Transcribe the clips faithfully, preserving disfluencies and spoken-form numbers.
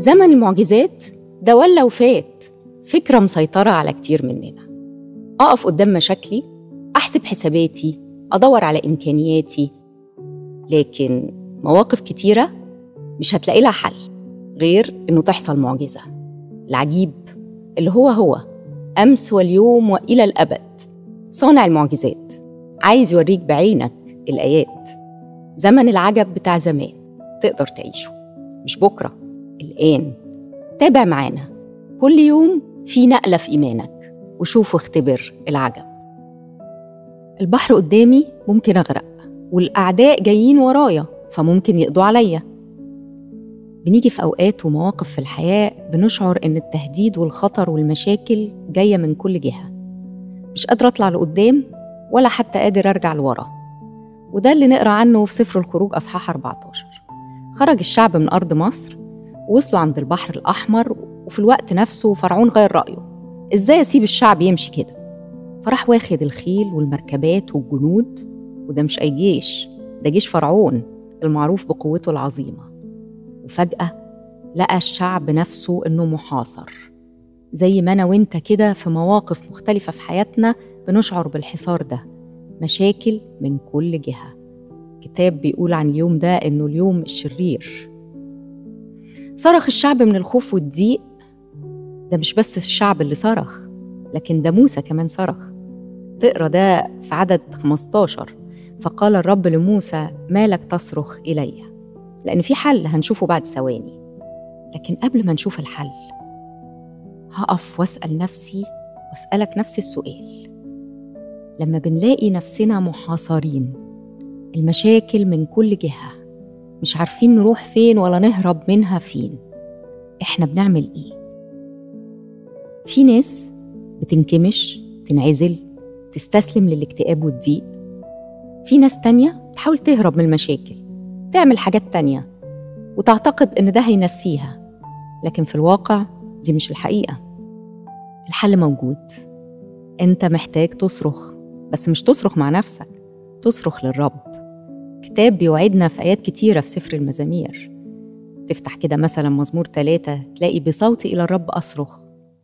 زمن المعجزات ده ولا وفات فكرة مسيطرة على كتير مننا. أقف قدام مشاكلي، أحسب حساباتي، أدور على إمكانياتي، لكن مواقف كتيرة مش هتلاقي لها حل غير إنه تحصل معجزة. العجيب اللي هو هو أمس واليوم وإلى الأبد، صانع المعجزات عايز يوريك بعينك الآيات. زمن العجب بتاع زمان تقدر تعيشه، مش بكرة، الآن. تابع معانا كل يوم في نقلة في إيمانك، وشوف واختبر العجب. البحر قدامي ممكن أغرق، والأعداء جايين ورايا فممكن يقضوا عليا. بنيجي في أوقات ومواقف في الحياة بنشعر إن التهديد والخطر والمشاكل جاية من كل جهة، مش قادرة أطلع لقدام ولا حتى قادر أرجع لورا. وده اللي نقرأ عنه في سفر الخروج أصحاح أربعة عشر. خرج الشعب من أرض مصر ووصلوا عند البحر الأحمر، وفي الوقت نفسه فرعون غير رأيه. إزاي أسيب الشعب يمشي كده؟ فراح واخد الخيل والمركبات والجنود، وده مش أي جيش، ده جيش فرعون المعروف بقوته العظيمة. وفجأة لقى الشعب نفسه إنه محاصر، زي ما أنا وإنت كده في مواقف مختلفة في حياتنا بنشعر بالحصار ده، مشاكل من كل جهة. كتاب بيقول عن اليوم ده إنه اليوم الشرير. صرخ الشعب من الخوف والضيق. ده مش بس الشعب اللي صرخ، لكن ده موسى كمان صرخ. تقرأ ده في عدد خمسة عشر. فقال الرب لموسى: مالك تصرخ إلي؟ لأن في حل هنشوفه بعد ثواني. لكن قبل ما نشوف الحل هقف واسأل نفسي واسألك نفس السؤال. لما بنلاقي نفسنا محاصرين، المشاكل من كل جهة، مش عارفين نروح فين ولا نهرب منها فين، إحنا بنعمل إيه؟ في ناس بتنكمش، تنعزل، تستسلم للاكتئاب والضيق. في ناس تانية تحاول تهرب من المشاكل، تعمل حاجات تانية وتعتقد إن ده هينسيها، لكن في الواقع دي مش الحقيقة. الحل موجود. أنت محتاج تصرخ، بس مش تصرخ مع نفسك، تصرخ للرب. كتاب بيوعدنا في آيات كتيرة في سفر المزامير. تفتح كده مثلا مزمور ثلاثة، تلاقي: بصوتي إلى الرب أصرخ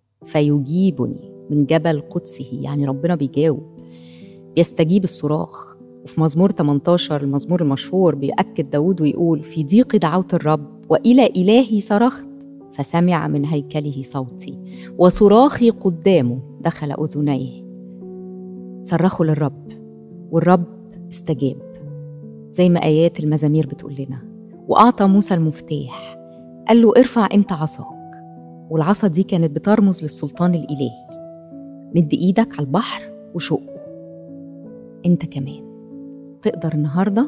فيجيبني من جبل قدسه. يعني ربنا بيجاوب، بيستجيب الصراخ. وفي مزمور ثمانية عشر، المزمور المشهور، بيأكد داود ويقول: في ضيق دعوت الرب وإلى إلهي صرخت فسمع من هيكله صوتي وصراخي قدامه دخل أذنيه. صرخوا للرب والرب استجاب، زي ما آيات المزامير بتقول لنا. وأعطى موسى المفتاح، قال له: ارفع أنت عصاك. والعصا دي كانت بترمز للسلطان الإلهي. مد إيدك على البحر وشقه. أنت كمان تقدر النهاردة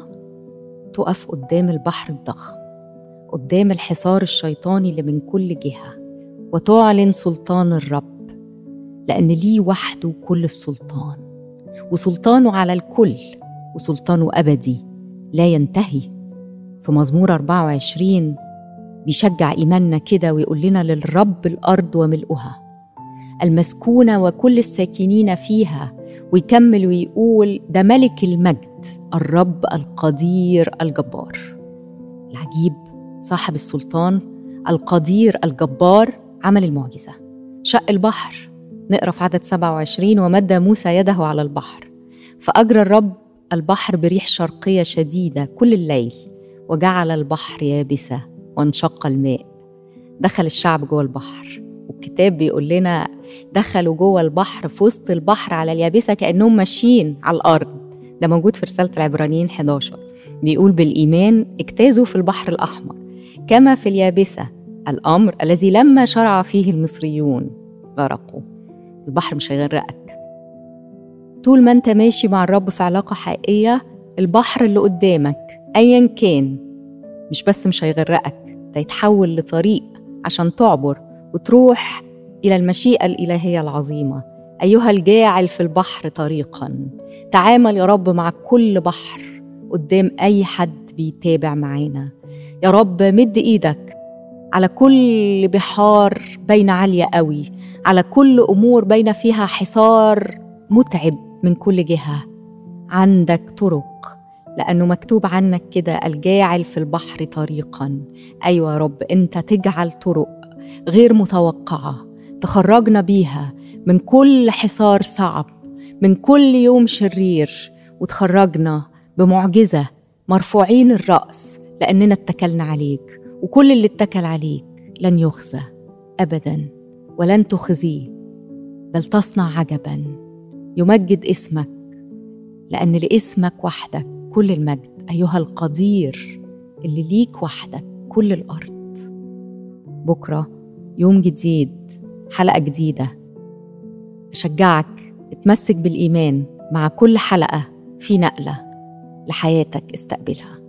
تقف قدام البحر الضخم، قدام الحصار الشيطاني اللي من كل جهة، وتعلن سلطان الرب، لأن ليه وحده كل السلطان، وسلطانه على الكل، وسلطانه أبدي لا ينتهي. في مزمور أربعة وعشرين بيشجع إيماننا كده ويقول لنا: للرب الأرض وملؤها، المسكونة وكل الساكنين فيها. ويكمل ويقول: ده ملك المجد، الرب القدير الجبار. العجيب صاحب السلطان القدير الجبار عمل المعجزة، شق البحر. نقرأ في عدد سبعة وعشرين: ومد موسى يده على البحر فأجرى الرب البحر بريح شرقية شديدة كل الليل، وجعل البحر يابسة وانشق الماء. دخل الشعب جوه البحر، والكتاب بيقول لنا دخلوا جوه البحر في وسط البحر على اليابسة كأنهم ماشيين على الأرض. ده موجود في رسالة العبرانيين إحدى عشر. بيقول: بالإيمان اجتازوا في البحر الأحمر كما في اليابسة، الأمر الذي لما شرع فيه المصريون غرقوا. البحر مش هيغرقك طول ما أنت ماشي مع الرب في علاقة حقيقية. البحر اللي قدامك أيا كان مش بس مش هيغرقك، ده يتحول لطريق عشان تعبر وتروح إلى المشيئة الإلهية العظيمة. أيها الجاعل في البحر طريقاً، تعامل يا رب مع كل بحر قدام أي حد بيتابع معانا. يا رب مد إيدك على كل بحار بين عالية قوي، على كل أمور بين فيها حصار متعب من كل جهة. عندك طرق لأنه مكتوب عنك كده: الجاعل في البحر طريقاً. أيوة يا رب، أنت تجعل طرق غير متوقعة تخرجنا بيها من كل حصار صعب، من كل يوم شرير، وتخرجنا بمعجزة مرفوعين الرأس لأننا اتكلنا عليك. وكل اللي اتكل عليك لن يخزى أبداً ولن تخزيه، بل تصنع عجباً يمجد اسمك، لأن لاسمك وحدك كل المجد أيها القدير اللي ليك وحدك كل الأرض. بكرة يوم جديد، حلقة جديدة. أشجعك اتمسك بالإيمان مع كل حلقة في نقلة لحياتك استقبلها.